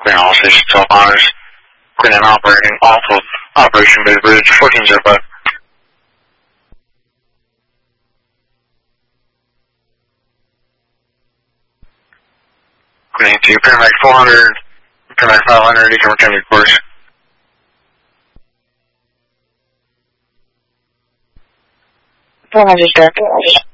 all station 12 honors. Queen and operating off of Operation Bay Bridge 1405. Queen 2, Paramedic 400, Paramedic 500, you can return your course. Paramedic Director.